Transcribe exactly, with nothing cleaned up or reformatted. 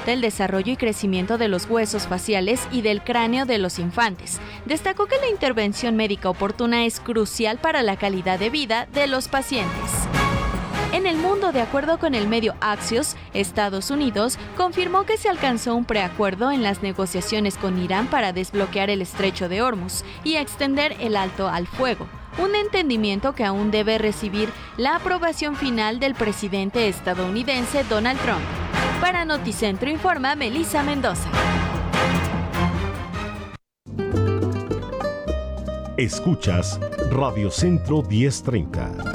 del desarrollo y crecimiento de los huesos faciales y del cráneo de los infantes. Destacó que la intervención médica oportuna es crucial para la calidad de vida de los pacientes. En el mundo, de acuerdo con el medio Axios, Estados Unidos confirmó que se alcanzó un preacuerdo en las negociaciones con Irán para desbloquear el estrecho de Hormuz y extender el alto al fuego, un entendimiento que aún debe recibir la aprobación final del presidente estadounidense Donald Trump. Para Noticentro informa Melissa Mendoza. Escuchas Radio Centro diez treinta.